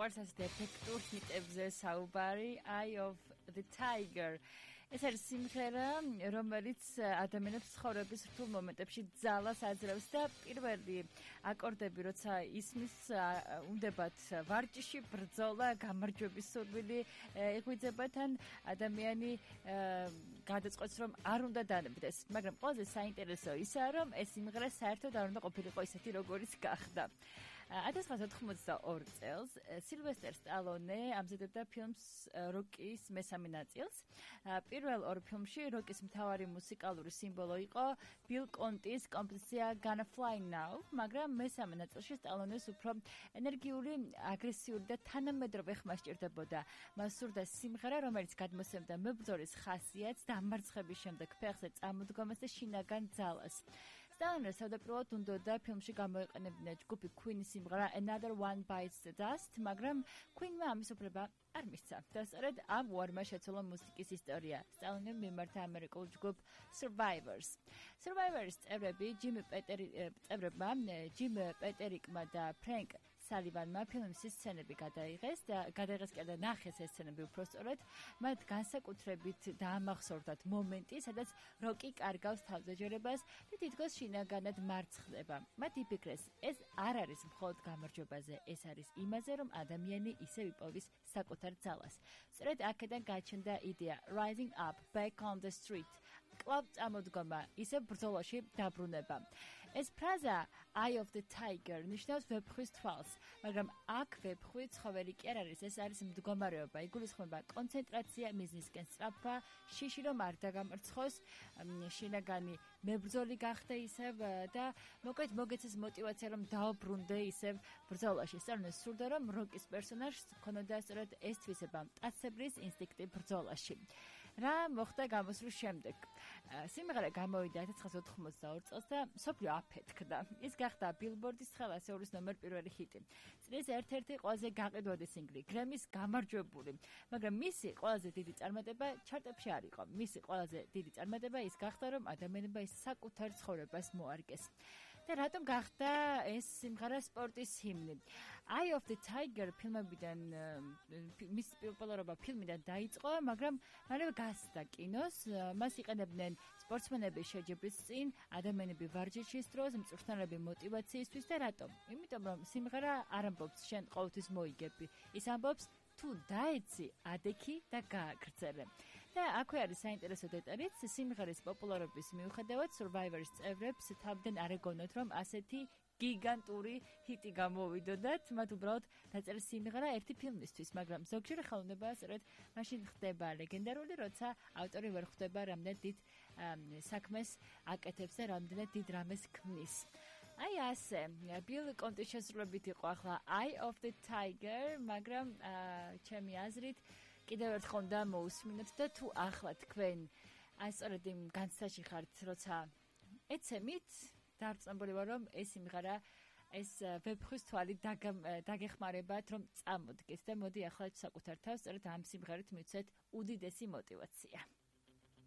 მიყვარს ასეთ ეფექტურ ჰიტებზე საუბარი Eye of the Tiger. ეს არის სიმღერა, რომელიც ადამიანებს ცხოვრების რთულ მომენტებში ძალას აძლევს და პირველი აკორდები, როცა ისმის, უნდებათ ვარჯიში, ბრძოლა, გამარჯვების სურვილი ეღვიძება თან ადამიანი გადაწყვეტს, რომ არ უნდა დანებდეს. მაგრამ ყველაზე საინტერესო ისაა, რომ ეს სიმღერა საერთოდ არ უნდა ყოფილიყო ისეთი, როგორიც გახდა. 1992 წელს სილვესტერ სტალონე ამზადებდა ფილმს როკის მესამე ნაწილს. პირველ ორ ფილმში როკის მთავარი მუსიკალური სიმბოლო იყო ბილ კონტის კომპოზიცია Gonna Fly Now, მაგრამ მესამე ნაწილში სტალონეს უფრო ენერგიული, აგრესიული და თანამედროვე ხმა სჭირდებოდა. მას სურდა სიმღერა, რომელიც გადმოსცემდა მებრძოლის ხასიათს, დამარცხების შემდეგ ფეხზე წამოდგომას და შინაგან ძალას. სტალონეს თავდაპირველად უნდოდა ფილმში გამოეყენებინა ჯგუფი Queen-ის სიმღერა Another One Bites the Dust, მაგრამ Queen-მა ამის უფლება არ მისცა. და სწორედ ამ უარმა შეცვალა მუსიკის ისტორია. სტალონემ მიმართა ამერიკულ ჯგუფ Survivors წევრები ჯიმ პეტერიკმა და ფრენკ სალივანმა ფილმის სცენები გადაიღეს და ნახეს ეს სცენები უпростоრად. მათ განსაკუთრებით დაამახსოვრდათ მომენტი, სადაც როკი კარგავს თავზეჯერებას და თითქოს შინაგანად მარცხდება. მათ იფიქრეს, ეს არ არის მხოლოდ გამარჯვებაზე, ეს არის იმაზე, რომ ადამიანი ისევ იპოვის საკუთარ ძალას. სწორედ აქედან გაჩნდა იდეა Rising Up Back on the Street. კლავ წამოდგომა, ისევ ბრძოლაში დაბრუნება. ეს ფრაზა Eye of the Tiger ნიშნავს ვეფხვის თვალს, მაგრამ აქ ვეფხვი ცხოველი კი არ არის, ეს არის მდგომარეობა. იგულისხმება კონცენტრაცია მიზნისკენ სწრაფვა, შიში რომ არ დაგამარცხოს, შინაგანი მებრძოლი გახდე ისევ და მოკლედ მოგეცეს мотиваცია რომ დაუბრუნდე ისევ ბრძოლაში. სწორედ სურდა რომ როკის პერსონაჟს ჰქონოდა სწორედ ეს თვისება, მტაცებლის ინსტინქტი ბრძოლაში. რა მოხდა გამოსვლის შემდეგ? სიმღერა გამოვიდა 1992 წელს და მსოფლიო აფეთქდა. ის გახდა ბილბორდის ცხელასეულის ნომერ 1 ჰიტი. წლის ერთ-ერთი ყველაზე გაყიდვადი სინგლი, გრემის გამარჯვებული, მაგრამ მისი ყველაზე დიდი წარმატება ჩარტებში არ იყო. მისი ყველაზე დიდი წარმატება ის გახდა, რომ ადამიანებმა ის საკუთარ ცხოვრებას მოარგეს. და რატომ გახდა ეს სიმღერა სპორტის ჰიმნი? Eye of the Tiger ფილმებიდან მის პოპულარობა ფილმიდან დაიწყო, მაგრამ მალევე გასცდა კინოს. მას იყენებდნენ სპორტსმენების შეჯიბრის წინ, ადამიანები ვარჯიშის დროს, მწვრთნელები мотиваციისთვის და რატომ? იმიტომ რომ სიმღერა არ ამბობს შენ ყოველთვის მოიგები. ის ამბობს თუ დაეცი, ადექი და გააგრძელე. და აქვე არის საინტერესო დეტალიც, სიმღერის პოპულარობის მიუხედავად Survivors წევრებს თავიდან არ ეგონათ, რომ ასეთი გიგანტური ჰიტი გამოვიდოდათ, მათ უბრალოდ დაწერეს სიმღერა ერთი ფილმისთვის, მაგრამ ზოგჯერ ხელოვნებაა სწორედ მაშინ ხდება ლეგენდარული, როცა ავტორი ვერ ხვდება რამდენად დიდ საქმეს აკეთებს და რამდენად დიდ რამეს ქმნის. აი ასე, ბილ კონტის შესრულებით იყო ახლა Eye of the Tiger, მაგრამ ჩემი აზრით კიდევ ერთხელ უნდა მოусმინოთ და თუ ახლა თქვენ სწორედ იმ განცდაში ხართ, როცა ეცემით დარწმუნებული ვარ, რომ ეს სიმღერა ეს ვეფხვის თვალი დაგეხმარებათ, რომ წამოდგეს და მოდი ახლა საკუთარ თავს სწორედ ამ სიმღერით მივცეთ უდიდესი мотиваცია.